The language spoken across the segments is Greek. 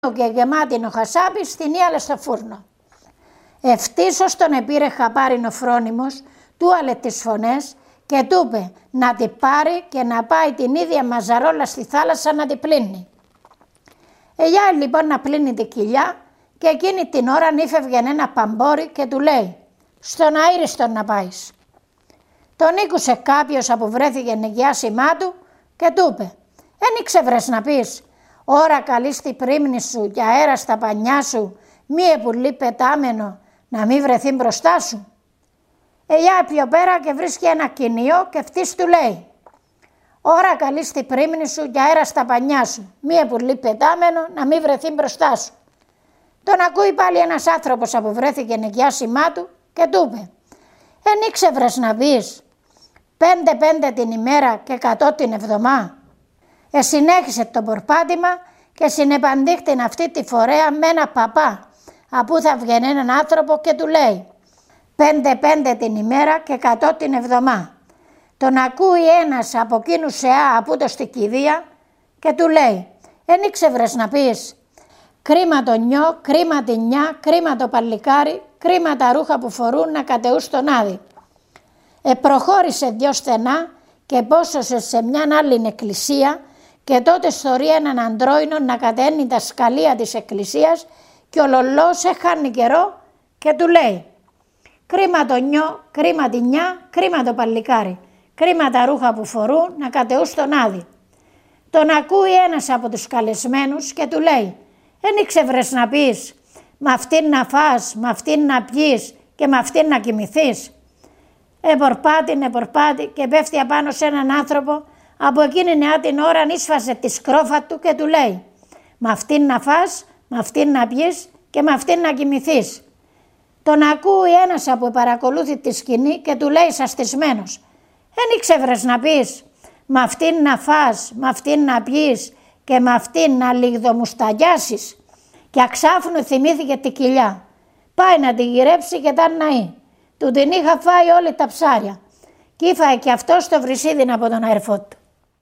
και γεμάτη ο χασάπης στην ίαλε στο φούρνο. Ευτύσσως τον επήρε χαπάριν ο φρόνιμος, του άλε τις φωνές και του είπε να τη πάρει και να πάει την ίδια μαζαρόλα στη θάλασσα να τη πλύνει. Ελιά λοιπόν να πλύνει τη κοιλιά και εκείνη την ώρα νύφευγε ένα παμπόρι και του λέει «Στον αήριστον να πάεις». Τον ήκουσε κάποιος που βρέθηκε νοικιάσιμά του και του είπε «Εν ήξευρες να πεις, ώρα καλή στη πρίμνη σου και αέρα στα πανιά σου, μη επουλή πετάμενο να μη βρεθεί μπροστά σου». Ελιά πιο πέρα και βρίσκει ένα κοινίο και αυτής του λέει «Ώρα καλή στη πρίμνη σου και αέρα στα πανιά σου, μη επουλή πετάμενο να μη βρεθεί μπροστά σου». Τον ακούει πάλι ένας άνθρωπος που βρέθηκε νοικιάσιμά του και του είπε «Εν ήξευρες να πεις, 5 την ημέρα και 100 την εβδομά». Συνέχισε το πορπάτημα και συνεπαντήχτην αυτή τη φορέα με ένα παπά, απού θα βγαίνει έναν άνθρωπο και του λέει 5 την ημέρα και 100 την εβδομά. Τον ακούει ένας από εκείνους από το στη κηδεία και του λέει «Εν ήξευρες να πεις, κρίμα το νιό, κρίμα τη νιά, κρίμα το παλικάρι, κρίμα τα ρούχα που φορούν να κατεούς τον άδει». Προχώρησε 2 στενά και πόσωσε σε μιαν άλλη εκκλησία και τότε στορεί έναν αντρόινο να καταίνει τα σκαλία της εκκλησίας και ο λολός έχανε καιρό και του λέει «Κρίμα το νιό, κρίμα τη νιά, κρίμα το παλικάρι, κρίμα τα ρούχα που φορούν να κατεούς τον άδει». Τον ακούει ένας από τους καλεσμένους και του λέει «Εν ήξευρες να πεις, μ' αυτήν να φας, μ' αυτήν να πιείς και μ' αυτήν να κοιμηθείς». Επορπάτη και πέφτει απάνω σε έναν άνθρωπο, από εκείνη την ώρα ίσφασε τη σκρόφα του και του λέει «Μ' αυτήν να φας, μ' αυτήν να πιείς και μ' αυτήν να κοιμηθείς». Τον ακούει ένας που παρακολούθει τη σκηνή και του λέει σαστισμένος «Εν ήξευρες να πεις, μ' αυτήν να φας, μ' αυτήν να πιείς και μ' αυτήν να λιγδομουσταγιάσεις». Και αξάφνου θυμήθηκε τη κοιλιά. Πάει να τη γυρέψει και τα ναεί. Του την είχα φάει όλη τα ψάρια. Κι ήφαε και αυτός το βρυσίδιν από τον αδερφό του.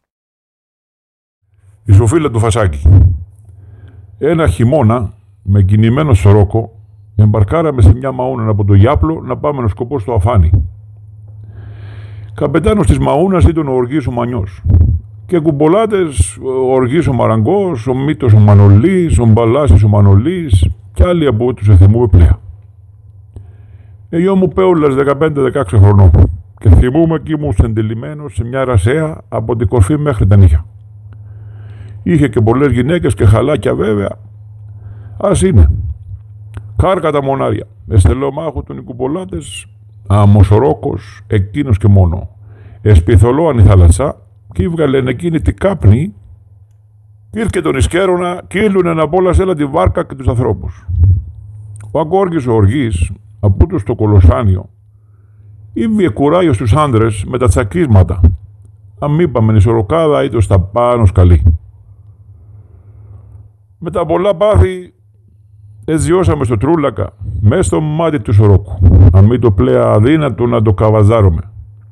Η Σοφίλα του Φασάκη. Ένα χειμώνα με κινημένο σωρόκο εμπαρκάραμε σε μια μαούνα από το Γιάπλο να πάμε να σκοπό στο Αφάνι. Καπετάνος της μαούνας ήταν ο Οργής ο Μανιός και κουμπολάτες ο Οργής ο Μαραγκός, ο Μήτος ο Μανολής, ο Μπαλάσης ο Μανολής και άλλοι από τους εθιμού πλέα. Εγώ μου πέουλας 15-16 χρονών και θυμούμαι κι ήμουν στεντελημένος σε μια ρασέα από την κορφή μέχρι τα νύχια. Είχε και πολλές γυναίκες και χαλάκια βέβαια. Ας είναι. Κάρκα τα μονάρια. Εστελομάχου των οικουπολάτες, αμοσορόκος, εκείνος και μόνο. Εσπιθολόαν η θάλασσα κι έβγαλεν εκείνη τη κάπνη κι ήρθε τον Ισκέρονα κι ήλουνε να πόλασε τη βάρκα και τους ανθρώπους. Ο Αγκόργης ο Οργής, από το στο Κολοσάνιο, ήβγε κουράγιο στους άντρες με τα τσακίσματα. Αν είπαμε η σωροκάδα ήταν στα πάνω σκαλί. Με τα πολλά πάθη εζιώσαμε στο Τρούλακα, μέσα στο μάτι του σωρόκου. Αν μην το πλέα αδύνατο να το καβαζάρουμε.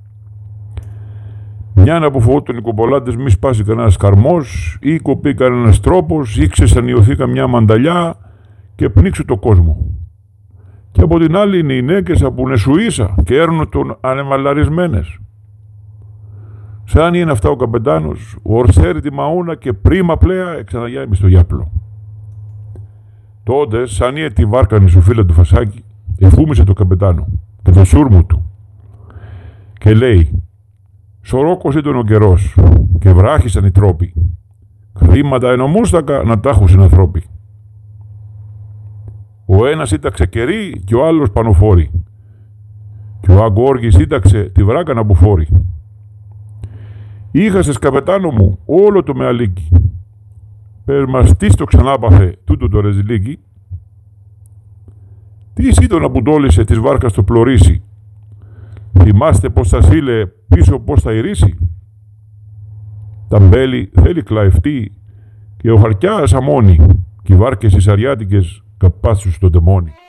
Μια να που φοβόταν οι κομπολάτες μη σπάσει κανένας καρμός ή κοπεί κανένας τρόπος ή ξεσανιωθεί καμιά μανταλιά και πνίξει το κόσμο. Και από την άλλη είναι οι νέκες από νεσουίσα και έρνουν τον ανεμαλαρισμένες. Σαν είναι αυτά ο καπετάνος, ο ορσέρει τη μαούνα και πρίμα πλέα εξαναγιάει στο Γιάπλο. Τότε, σαν είναι τη βάρκανη η Σοφίλα του Φασάκη, εφούμισε το καπετάνο και το σούρμου του και λέει «Σωρόκος ήταν ο καιρός και βράχησαν οι τρόποι. Χρήματα ενομούστακα να τάχουσιν ανθρώποι. Ο ένας ήταξε κερί και ο άλλος πανοφόρη και ο Αγκόργης ήταξε τη βράκα να μπουφόρει. Είχασες καπετάνο μου όλο το μεαλίκι. Περμαστής το ξανάπαθε τούτο το ρεζιλίκι. Τι ήταν να πουντόλισε της βάρκας το πλωρίσι. Θυμάστε πως σας ήλε πίσω πως θα ηρίσει. Τα μπέλη θέλει κλαευτεί και ο χαρκιάς αμώνει και οι βάρκες οι σαριάτικες καπάσους στο τεμόνι.